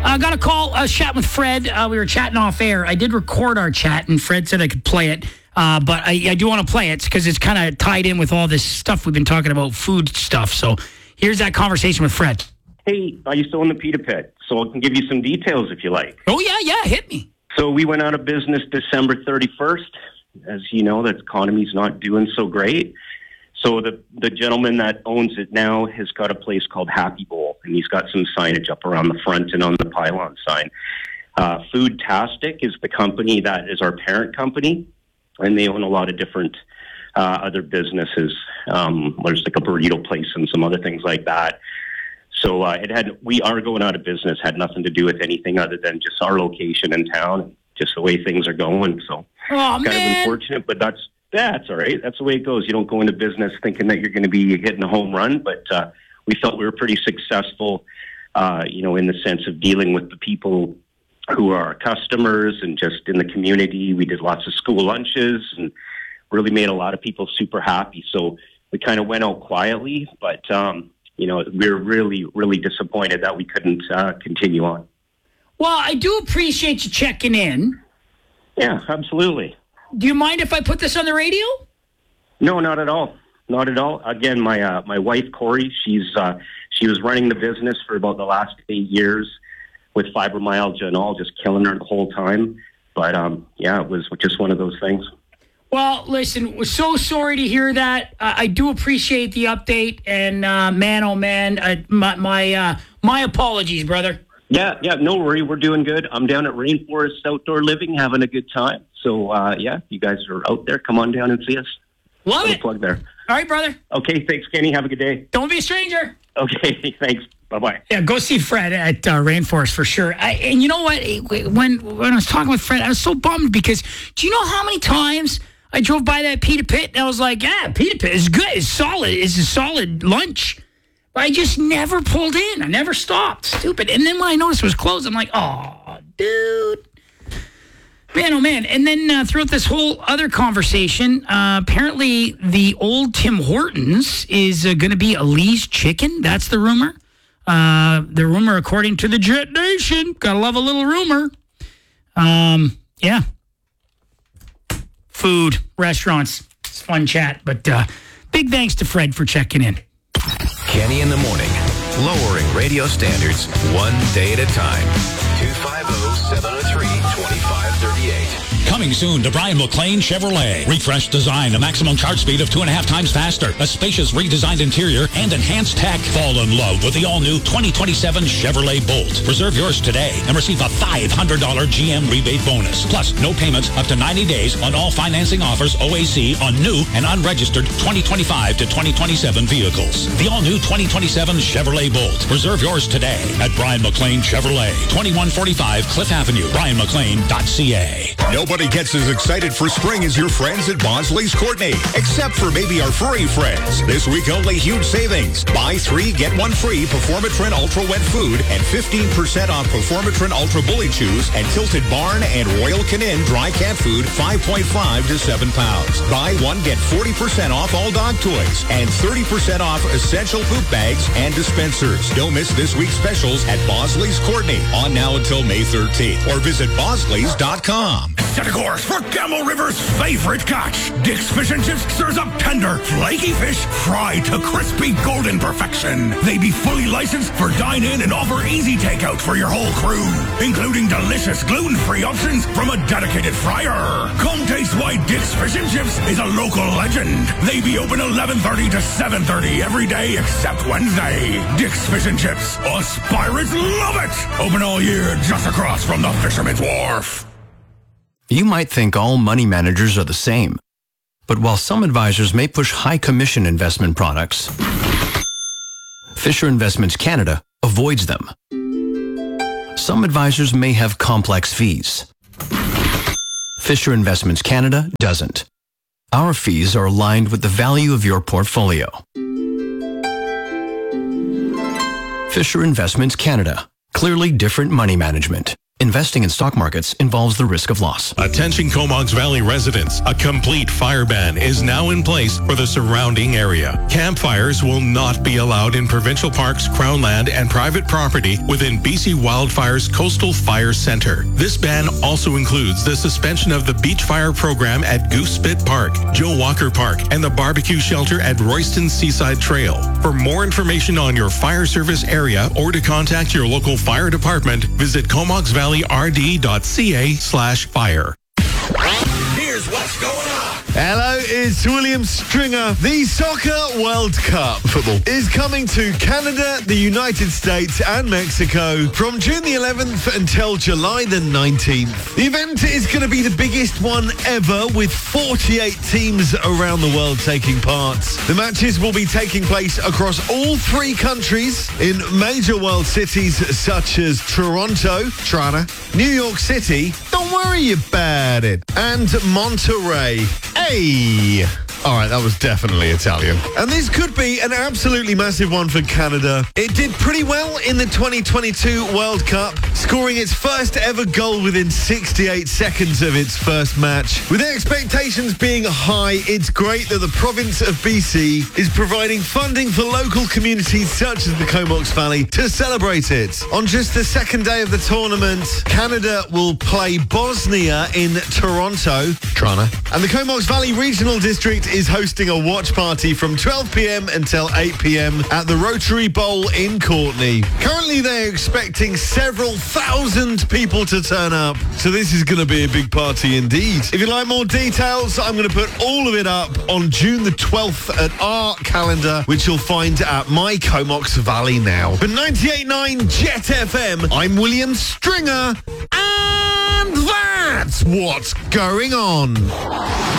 I got a call. I was chatting with Fred. We were chatting off air. I did record our chat, and Fred said I could play it. But I do want to play it because it's kind of tied in with all this stuff we've been talking about, food stuff. So here's that conversation with Fred. Hey, I used to own the Pita Pit, so I can give you some details if you like. Oh, yeah, hit me. So we went out of business December 31st. As you know, the economy's not doing so great. So the gentleman that owns it now has got a place called Happy Bowl, and he's got some signage up around the front and on the pylon sign. Foodtastic is the company that is our parent company, and they own a lot of different other businesses. There's like a burrito place and some other things like that. So we are going out of business, had nothing to do with anything other than just our location in town and just the way things are going. So it's kind of unfortunate, but that's all right. That's the way it goes. You don't go into business thinking that you're going to be hitting a home run, but we felt we were pretty successful, in the sense of dealing with the people who are our customers and just in the community. We did lots of school lunches and really made a lot of people super happy. So we kind of went out quietly, but we're really, really disappointed that we couldn't continue on. Well, I do appreciate you checking in. Yeah, absolutely. Do you mind if I put this on the radio? No, not at all. Not at all. Again, my wife, Corey, she was running the business for about the last 8 years with fibromyalgia and all, just killing her the whole time. But, it was just one of those things. Well, listen, we're so sorry to hear that. I do appreciate the update, and my apologies, brother. Yeah, no worry. We're doing good. I'm down at Rainforest Outdoor Living, having a good time. So, if you guys are out there, come on down and see us. Love it. Plug there. All right, brother. Okay, thanks, Kenny. Have a good day. Don't be a stranger. Okay, thanks. Bye-bye. Yeah, go see Fred at Rainforest for sure. And you know what? When I was talking with Fred, I was so bummed because do you know how many times I drove by that Pita Pit and I was like, yeah, Pita Pit is good. It's solid. It's a solid lunch. But I just never pulled in. I never stopped. Stupid. And then when I noticed it was closed, I'm like, oh, dude. Man, oh, man. And then throughout this whole other conversation, apparently the old Tim Hortons is going to be a Lee's Chicken. That's the rumor. The rumor, according to the Jet Nation. Gotta love a little rumor. Yeah. Food, restaurants. It's fun chat. But big thanks to Fred for checking in. Kenny in the Morning. Lowering radio standards one day at a time. 250-703-2538. Coming soon to Brian McLean Chevrolet. Refreshed design, a maximum charge speed of 2.5 times faster, a spacious redesigned interior, and enhanced tech. Fall in love with the all-new 2027 Chevrolet Bolt. Reserve yours today and receive a $500 GM rebate bonus. Plus, no payments up to 90 days on all financing offers OAC on new and unregistered 2025 to 2027 vehicles. The all-new 2027 Chevrolet Bolt. Reserve yours today at Brian McLean Chevrolet. 2145 Cliff Avenue, brianmclean.ca. Nobody gets as excited for spring as your friends at Bosley's Courtney, except for maybe our furry friends. This week only, huge savings. Buy 3, get 1 free Performatrin Ultra Wet Food and 15% off Performatrin Ultra Bully Chews and Tilted Barn and Royal Canin Dry Cat Food, 5.5 to 7 pounds. Buy 1, get 40% off all dog toys and 30% off essential poop bags and dispensers. Don't miss this week's specials at Bosley's Courtney, on now until May 13th, or visit bosleys.com. Set a course for Camel River's favorite catch. Dick's Fish and Chips serves up tender, flaky fish fried to crispy golden perfection. They be fully licensed for dine-in and offer easy takeout for your whole crew, including delicious gluten-free options from a dedicated fryer. Come taste why Dick's Fish and Chips is a local legend. They be open 11:30 to 7:30 every day except Wednesday. Dick's Fish and Chips. Us pirates love it. Open all year just across from the Fisherman's Wharf. You might think all money managers are the same. But while some advisors may push high commission investment products, Fisher Investments Canada avoids them. Some advisors may have complex fees. Fisher Investments Canada doesn't. Our fees are aligned with the value of your portfolio. Fisher Investments Canada. Clearly different money management. Investing in stock markets involves the risk of loss. Attention Comox Valley residents, a complete fire ban is now in place for the surrounding area. Campfires will not be allowed in provincial parks, crown land, and private property within BC Wildfires Coastal Fire Centre. This ban also includes the suspension of the beach fire program at Goose Spit Park, Joe Walker Park, and the barbecue shelter at Royston Seaside Trail. For more information on your fire service area or to contact your local fire department, visit comoxvalley.rd.ca/fire. Here's what's going on. Hello, it's William Stringer. The Soccer World Cup football is coming to Canada, the United States and Mexico from June the 11th until July the 19th. The event is going to be the biggest one ever, with 48 teams around the world taking part. The matches will be taking place across all three countries in major world cities such as Toronto, New York City, don't worry about it, and Monterrey. Hey! All right, that was definitely Italian. And this could be an absolutely massive one for Canada. It did pretty well in the 2022 World Cup, scoring its first ever goal within 68 seconds of its first match. With expectations being high, it's great that the province of BC is providing funding for local communities such as the Comox Valley to celebrate it. On just the second day of the tournament, Canada will play Bosnia in Toronto, and the Comox Valley Regional District is hosting a watch party from 12 p.m. until 8 p.m. at the Rotary Bowl in Courtenay. Currently, they're expecting several thousand people to turn up, so this is going to be a big party indeed. If you'd like more details, I'm going to put all of it up on June the 12th at our calendar, which you'll find at My Comox Valley now. For 98.9 Jet FM, I'm William Stringer, and that's what's going on.